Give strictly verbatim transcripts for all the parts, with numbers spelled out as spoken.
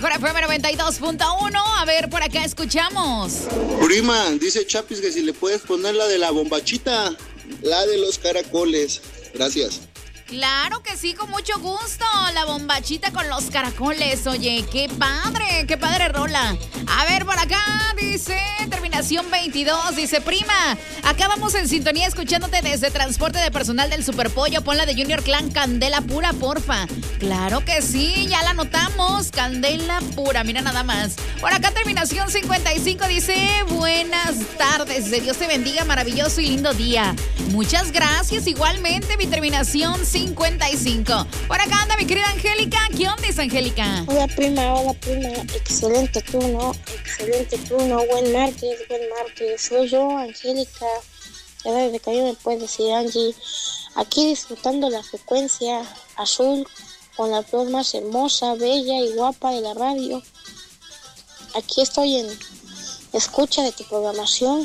mejor F M noventa y dos punto uno. A ver, por acá escuchamos. Prima, dice Chapis que si le puedes poner la de la bombachita, la de los caracoles. Gracias. Claro que sí, con mucho gusto. La bombachita con los caracoles. Oye, qué padre, qué padre rola. A ver, por acá dice terminación veintidós. Dice, prima, acá vamos en sintonía escuchándote desde transporte de personal del Superpollo. Pon la de Junior Clan, Candela Pura, porfa. Claro que sí, ya la anotamos. Candela Pura, mira nada más. Por acá terminación cincuenta y cinco dice, buenas tardes. De Dios te bendiga, maravilloso y lindo día. Muchas gracias. Igualmente, mi terminación cincuenta y cinco. Por acá anda mi querida Angélica. ¿Qué onda es, Angélica? Hola, prima, hola, prima. Excelente turno, excelente turno. Buen martes, buen martes. Soy yo, Angélica. Ya desde que yo me puedes decir, Angie. Aquí disfrutando la frecuencia azul con la flor más hermosa, bella y guapa de la radio. Aquí estoy en escucha de tu programación.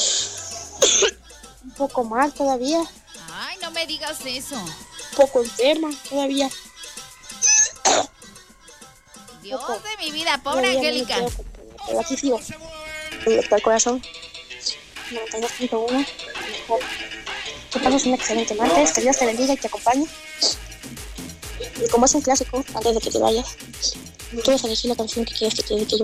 Un poco mal todavía. Ay, no me digas eso. Un poco enferma todavía. Dios poco. De mi vida, pobre Angélica. No pero aquí sigo. Está el corazón. noventa y dos punto uno. Que pases un excelente martes. Que Dios te bendiga y te acompañe. Y como es un clásico, antes de que te vayas, tú vas a elegir la canción que quieres que te dedique yo.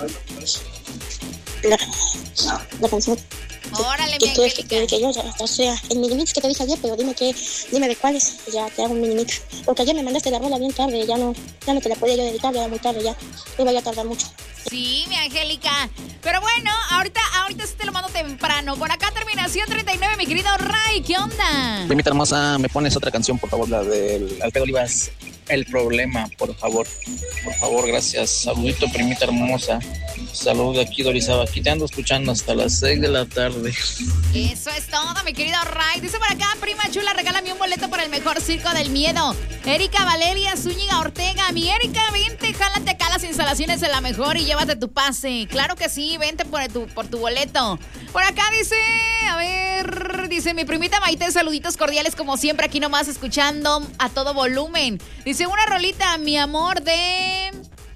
La, la canción. Órale, ¿Qué mi quieres que Angélica? te dedique yo? Ya, o sea, el mini mix que te dije ayer, pero dime que, dime de cuáles. Ya te hago un mini mix. Porque ayer me mandaste la rola bien tarde, ya no, ya no te la podía yo dedicar, ya era muy tarde, ya. Iba ya a tardar mucho. Sí, mi Angélica. Pero bueno, ahorita, ahorita sí te lo mando temprano. Por acá terminación treinta y nueve, mi querido Ray. ¿Qué onda? Primita hermosa, ¿me pones otra canción, por favor? La del Alfredo Olivas, El Problema, por favor. Por favor, gracias. Saludito, primita hermosa. Salud aquí, Dorizaba. Aquí te ando escuchando hasta las seis de la tarde. Eso es todo, mi querido Ray. Dice por acá, prima chula, regálame un boleto para el mejor circo del miedo. Erika Valeria Zúñiga Ortega. Mi Erika, vente, jálate acá a las instalaciones de la mejor y llévate tu pase. Claro que sí, vente por tu, por tu boleto. Por acá dice, a ver, dice mi primita Maite, saluditos cordiales como siempre, aquí nomás escuchando a todo volumen. Dice una rolita, mi amor, de...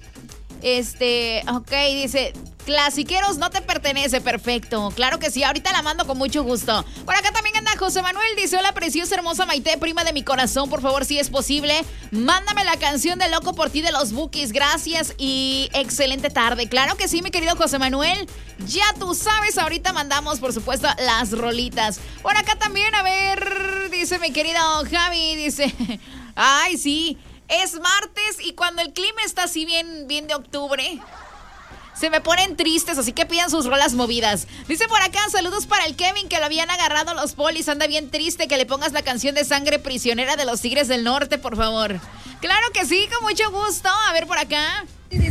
Este, ok, dice, clasiqueros no te pertenece, perfecto. Claro que sí, ahorita la mando con mucho gusto. Por acá también anda José Manuel, dice, hola preciosa, hermosa Maite, prima de mi corazón, por favor, si es posible, mándame la canción de Loco por ti de los Bukis, gracias y excelente tarde. Claro que sí, mi querido José Manuel, ya tú sabes, ahorita mandamos, por supuesto, las rolitas. Por acá también, a ver, dice mi querido Javi, dice, ay, sí, es martes y cuando el clima está así bien, bien de octubre, se me ponen tristes, así que pidan sus rolas movidas. Dice por acá, saludos para el Kevin, que lo habían agarrado los polis, anda bien triste, que le pongas la canción de Sangre Prisionera de los Tigres del Norte, por favor. Claro que sí, con mucho gusto. A ver por acá.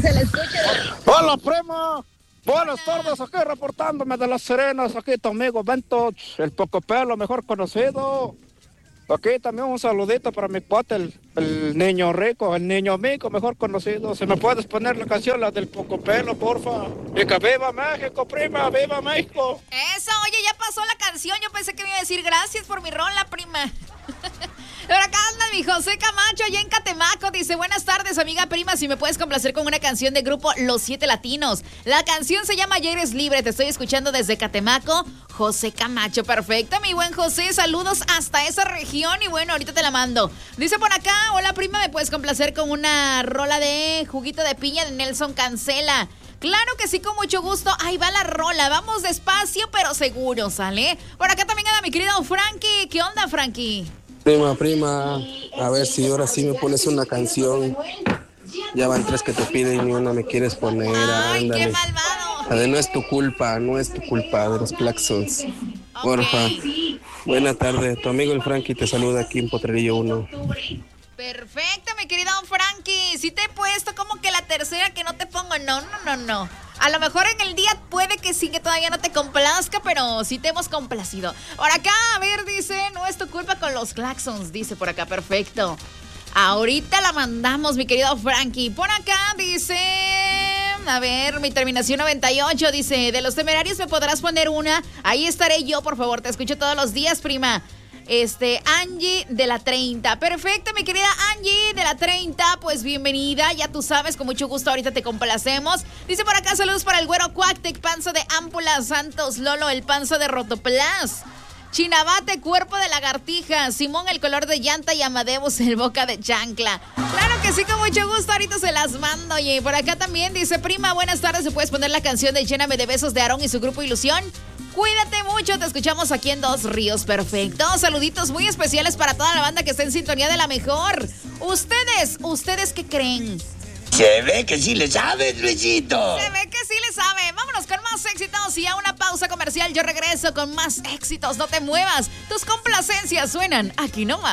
Hola, prima. Buenas tardes, aquí reportándome de Las Serenas, aquí tu amigo Bento, el Pocopelo, mejor conocido. Aquí también un saludito para mi cuate, el, el niño rico, el niño mico, mejor conocido. ¿Se me puedes poner la canción, la del Pocopelo, porfa? Y que viva México, prima, viva México. Eso, oye, ya pasó la canción. Yo pensé que me iba a decir gracias por mi rola, prima. Pero acá anda mi José Camacho, allá en Catemaco. Dice, buenas tardes, amiga prima, si me puedes complacer con una canción de grupo Los Siete Latinos. La canción se llama Ya Eres Libre. Te estoy escuchando desde Catemaco. José Camacho, perfecto, mi buen José. Saludos hasta esa región y bueno, ahorita te la mando. Dice por acá, hola prima, ¿me puedes complacer con una rola de Juguito de Piña de Nelson Cancela? Claro que sí, con mucho gusto. Ahí va la rola. Vamos despacio, pero seguro, ¿sale? Por acá también anda mi querido Frankie. ¿Qué onda, Frankie? Prima, prima, a ver si ahora sí me pones una canción. Ya van tres que te piden y ni una me quieres poner. Ay, ándale. qué malvado. La de No es tu culpa, no es tu culpa, de los Claxons. Okay. Porfa. Buena tarde, tu amigo el Frankie te saluda aquí en Potrerillo uno. Perfecto, mi querido Frankie. Si te he puesto como que la tercera que no te pongo. No, no, no, no. A lo mejor en el día puede que sí, que todavía no te complazca, pero sí te hemos complacido. Por acá, a ver, dice, no es tu culpa con los Claxons, dice por acá, perfecto. Ahorita la mandamos, mi querido Frankie. Por acá dice, a ver, mi terminación noventa y ocho, dice, de Los Temerarios me podrás poner una. Ahí estaré yo, por favor, te escucho todos los días, prima. Este, Angie de la treinta. Perfecto, mi querida Angie de la treinta. Pues bienvenida, ya tú sabes, con mucho gusto ahorita te complacemos. Dice por acá, saludos para el güero Cuactec, Panza de Ámpula, Santos Lolo, el Panza de Rotoplas, Chinabate, Cuerpo de Lagartija, Simón, el Color de Llanta y Amadeus, el Boca de Chancla. Claro que sí, con mucho gusto, ahorita se las mando. Oye, por acá también dice, prima, buenas tardes, ¿se puedes poner la canción de Lléname de Besos de Aarón y su grupo Ilusión? Cuídate mucho, te escuchamos aquí en Dos Ríos. Perfecto, saluditos muy especiales para toda la banda que está en sintonía de la mejor. Ustedes, ¿ustedes qué creen? Se ve que sí le sabes, Luisito. Se ve que sí le sabe. Vámonos con más éxitos y a una pausa comercial yo regreso con más éxitos. No te muevas, tus complacencias suenan aquí nomás.